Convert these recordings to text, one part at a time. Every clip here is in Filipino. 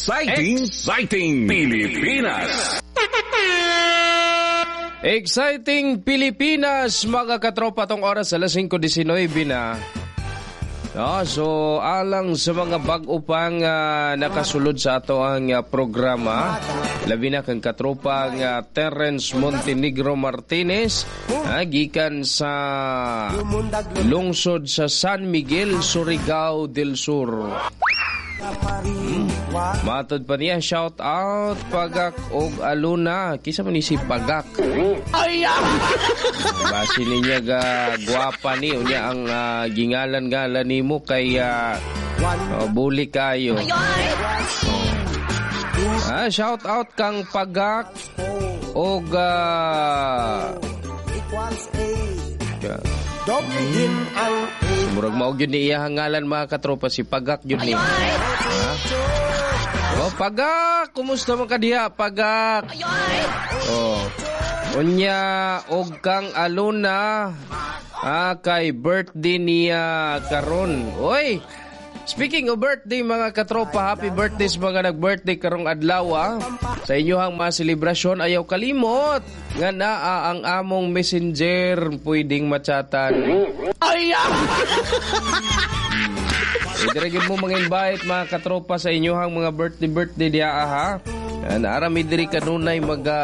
Exciting Pilipinas! Exciting Pilipinas, mga katropa, tong oras alas 5:19 na. So, alang sa mga bag-o pang nakasulod sa ato ang programa, labi na kang katropa Terence Montenegro Martinez, gikan sa lungsod sa San Miguel, Surigao del Sur. Matod pa niya, shout out Pagak og Aluna. Kisa man ni si Pagak. Basi niya ga guwapa ni unya ang gingalan-galan nimo kay buli kayo. Shout out kang Pagak og murag mao gyud ni iyang ngalan, mga katropa, si Pagak gyud ni. Pagak, kumusta man ka diha, Pagak? Unya og kang Aluna kay birthday niya karon. Oy, speaking of birthday, mga katropa, happy birthday sa mga nag-birthday karong adlaw. Sa inyohang mga selebrasyon, ayaw kalimot nga naa ang among messenger pwedeng matsatan. Idrigid mo mga invite, mga katropa, sa inyohang mga birthday diya, ha? Naarami diri kanunay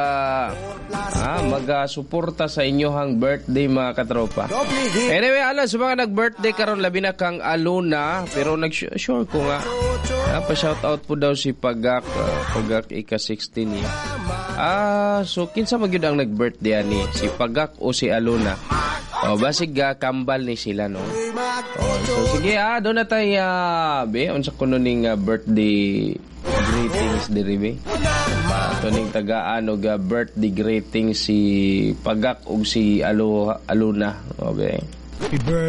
suporta sa inyohang birthday, mga katropa. Anyway, alam sa mga nag-birthday karon, labi na kang Aluna, pero nag-sure ko nga pa-shoutout po daw si Pagak, Pagak ika-16 niya. So kinsa magyud ang nag-birthday ani, si Pagak o si Aluna? Basig kambal ni sila, no? So sige, doon na tayo, unsa kuno ning birthday greetings diri, be? Ito ning tagaan og birthday greetings si Pagak ug si Aluna, okay?